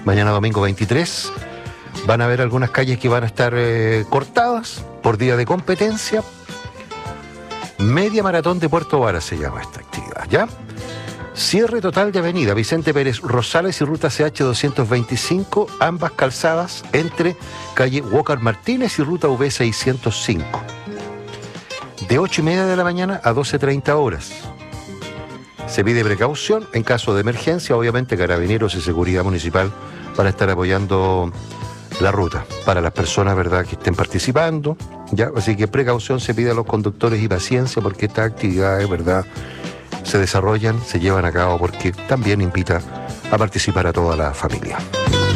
mañana domingo 23. Van a haber algunas calles que van a estar cortadas por día de competencia. Media maratón de Puerto Varas se llama esta actividad, ¿ya? Cierre total de avenida Vicente Pérez Rosales y ruta CH 225, ambas calzadas entre calle Walker Martínez y ruta V 605. De 8:30 de la mañana a 12:30 horas. Se pide precaución en caso de emergencia, obviamente Carabineros y Seguridad Municipal van a estar apoyando la ruta para las personas, ¿verdad?, que estén participando, ¿ya? Así que precaución se pide a los conductores y paciencia porque estas actividades, ¿verdad?, se desarrollan, se llevan a cabo porque también invita a participar a toda la familia.